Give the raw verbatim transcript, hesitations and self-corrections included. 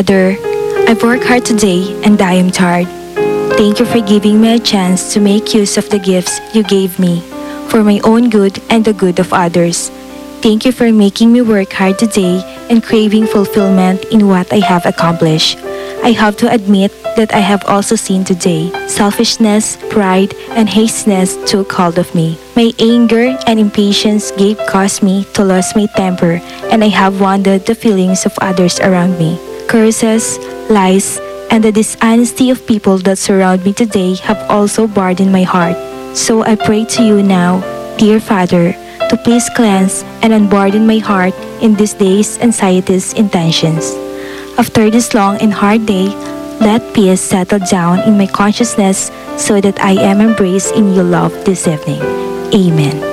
Father, I've worked hard today and I am tired. Thank you for giving me a chance to make use of the gifts you gave me for my own good and the good of others. Thank you for making me work hard today and craving fulfillment in what I have accomplished. I have to admit that I have also seen today selfishness, pride, and hastiness took hold of me. My anger and impatience gave cause me to lose my temper, and I have wounded the feelings of others around me. Curses, lies, and the dishonesty of people that surround me today have also burdened my heart. So I pray to you now, dear Father, to please cleanse and unburden my heart in this day's anxieties and tensions. After this long and hard day, let peace settle down in my consciousness so that I am embraced in your love this evening. Amen.